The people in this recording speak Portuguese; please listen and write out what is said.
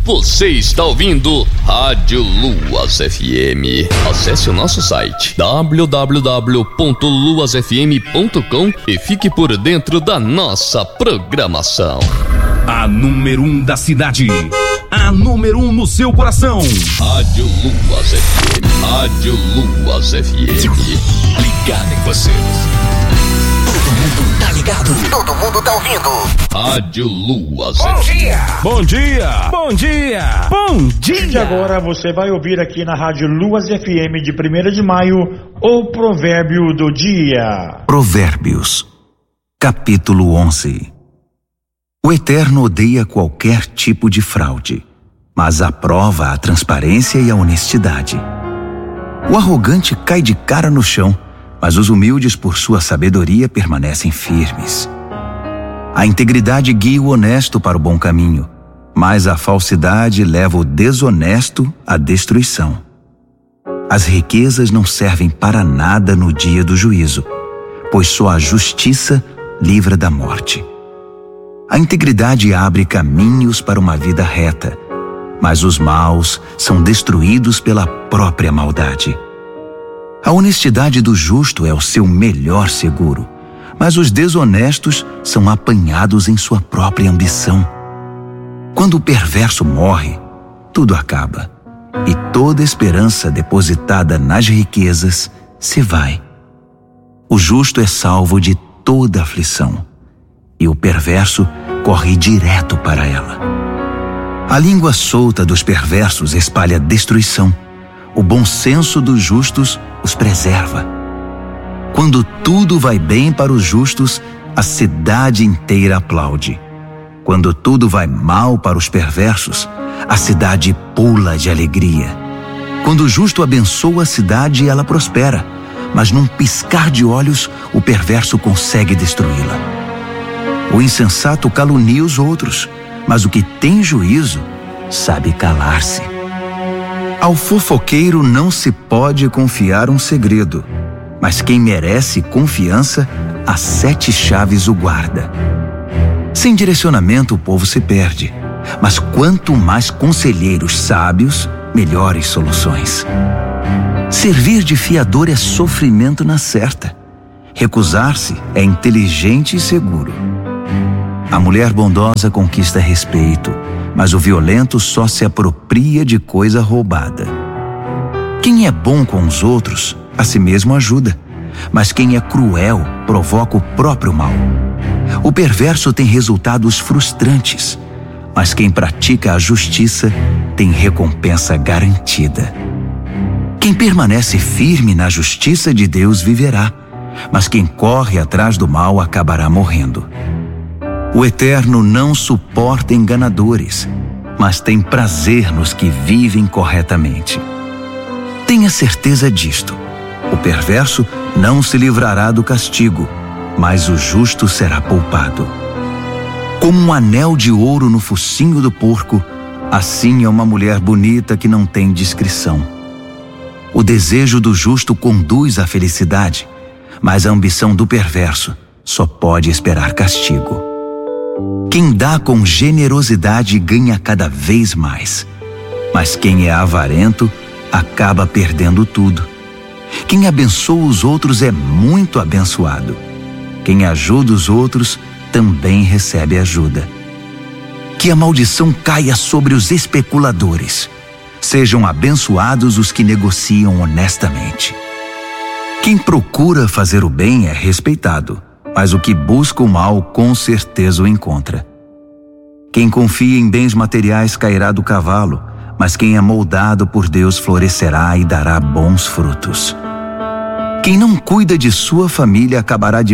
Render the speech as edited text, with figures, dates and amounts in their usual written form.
Você está ouvindo Rádio Luas FM. Acesse o nosso site www.luasfm.com e fique por dentro da nossa programação. A número 1 da cidade. A número 1 no seu coração. Rádio Luas FM. Rádio Luas FM. Ligado em você. Todo mundo tá ligado. Todo mundo tá ouvindo. Rádio Luas Bom FM. dia. Bom dia. Bom dia. Bom dia. E agora você vai ouvir aqui na Rádio Luas FM de 1º de maio o provérbio do dia. Provérbios, capítulo 11. O Eterno odeia qualquer tipo de fraude, mas aprova a transparência e a honestidade. O arrogante cai de cara no chão, mas os humildes, por sua sabedoria, permanecem firmes. A integridade guia o honesto para o bom caminho, mas a falsidade leva o desonesto à destruição. As riquezas não servem para nada no dia do juízo, pois só a justiça livra da morte. A integridade abre caminhos para uma vida reta, mas os maus são destruídos pela própria maldade. A honestidade do justo é o seu melhor seguro, mas os desonestos são apanhados em sua própria ambição. Quando o perverso morre, tudo acaba, e toda esperança depositada nas riquezas se vai. O justo é salvo de toda aflição, e o perverso corre direto para ela. A língua solta dos perversos espalha destruição. O bom senso dos justos os preserva. Quando tudo vai bem para os justos, a cidade inteira aplaude. Quando tudo vai mal para os perversos, a cidade pula de alegria. Quando o justo abençoa a cidade, ela prospera, mas num piscar de olhos, o perverso consegue destruí-la. O insensato calunia os outros, mas o que tem juízo sabe calar-se. Ao fofoqueiro não se pode confiar um segredo, mas quem merece confiança, a 7 chaves o guarda. Sem direcionamento o povo se perde, mas quanto mais conselheiros sábios, melhores soluções. Servir de fiador é sofrimento na certa. Recusar-se é inteligente e seguro. A mulher bondosa conquista respeito, mas o violento só se apropria de coisa roubada. Quem é bom com os outros, a si mesmo ajuda, mas quem é cruel provoca o próprio mal. O perverso tem resultados frustrantes, mas quem pratica a justiça tem recompensa garantida. Quem permanece firme na justiça de Deus viverá, mas quem corre atrás do mal acabará morrendo. O Eterno não suporta enganadores, mas tem prazer nos que vivem corretamente. Tenha certeza disto: o perverso não se livrará do castigo, mas o justo será poupado. Como um anel de ouro no focinho do porco, assim é uma mulher bonita que não tem discrição. O desejo do justo conduz à felicidade, mas a ambição do perverso só pode esperar castigo. Quem dá com generosidade ganha cada vez mais, mas quem é avarento acaba perdendo tudo. Quem abençoa os outros é muito abençoado. Quem ajuda os outros também recebe ajuda. Que a maldição caia sobre os especuladores. Sejam abençoados os que negociam honestamente. Quem procura fazer o bem é respeitado, mas o que busca o mal com certeza o encontra. Quem confia em bens materiais cairá do cavalo, mas quem é moldado por Deus florescerá e dará bons frutos. Quem não cuida de sua família acabará de